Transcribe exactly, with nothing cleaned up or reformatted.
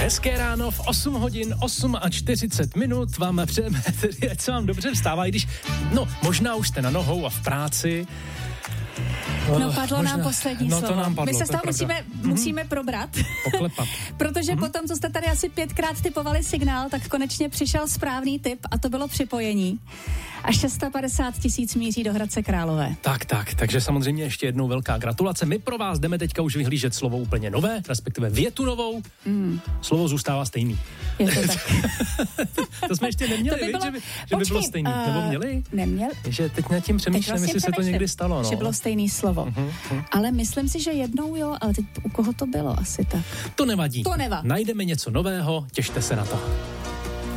Hezké ráno v osm hodin čtyřicet osm minut vám přejeme, tedy ať se vám dobře vstává, i když, no, možná už jste na nohou a v práci. No, padlo možná, nám poslední no, slovo. To nám padlo, My se z toho musíme, mm-hmm. musíme probrat. Poklepat. Protože mm-hmm. potom, co jste tady asi pětkrát typovali signál, tak konečně přišel správný tip a to bylo připojení. A šest set padesát tisíc míří do Hradce Králové. Tak, tak, takže samozřejmě ještě jednou velká gratulace. My pro vás jdeme teďka už vyhlížet slovo úplně nové, respektive větu novou. Mm. Slovo zůstává stejný. Je to tak. To jsme ještě neměli, by bylo, že by, že počkej, by bylo stejný. Uh, Nebo měli? Neměl. Že teď nad tím přemýšlím, vlastně jestli se to někdy stalo. No. Že bylo stejný slovo. Uh-huh, uh-huh. Ale myslím si, že jednou jo, ale teď u koho to bylo asi tak. To nevadí. To nevadí. Najdeme něco nového, těšte se na to.